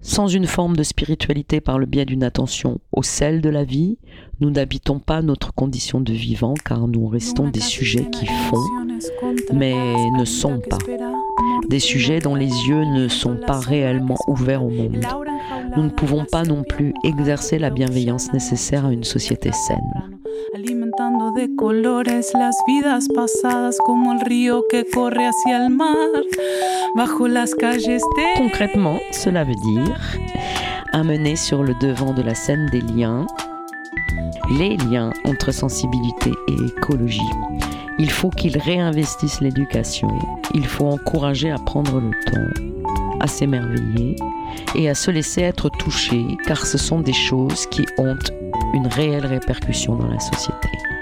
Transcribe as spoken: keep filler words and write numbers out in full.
Sans une forme de spiritualité par le biais d'une attention au sel de la vie, nous n'habitons pas notre condition de vivant car nous restons des sujets qui font, mais ne sont pas. Des sujets dont les yeux ne sont pas réellement ouverts au monde. Nous ne pouvons pas non plus exercer la bienveillance nécessaire à une société saine. Alimentando de colores las vidas pasadas como el río que corre hacia el mar bajo las calles de... Concrètement, cela veut dire amener sur le devant de la scène des liens, les liens entre sensibilité et écologie. Il faut qu'ils réinvestissent l'éducation, il faut encourager à prendre le temps, à s'émerveiller et à se laisser être touché, car ce sont des choses qui ont une réelle répercussion dans la société.